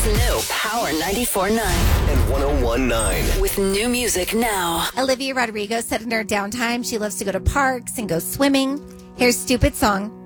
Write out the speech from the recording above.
Omaha's new Power 94.9 and 101.9. with new music now. Olivia Rodrigo said in her downtime she loves to go to parks and go swimming. Here's Stupid Song.